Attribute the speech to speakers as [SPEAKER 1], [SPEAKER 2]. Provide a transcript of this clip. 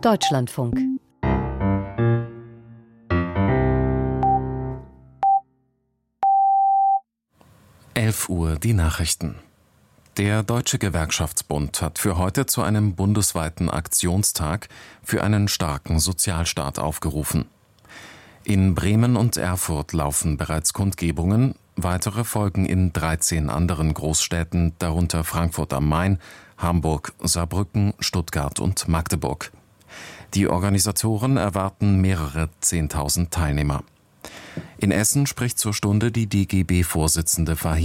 [SPEAKER 1] Deutschlandfunk.
[SPEAKER 2] Uhr die Nachrichten. Der Deutsche Gewerkschaftsbund hat für heute zu einem bundesweiten Aktionstag für einen starken Sozialstaat aufgerufen. In Bremen und Erfurt laufen bereits Kundgebungen, weitere folgen in 13 anderen Großstädten, darunter Frankfurt am Main, Hamburg, Saarbrücken, Stuttgart und Magdeburg. Die Organisatoren erwarten mehrere 10.000 Teilnehmer. In Essen spricht zur Stunde die DGB-Vorsitzende Fahim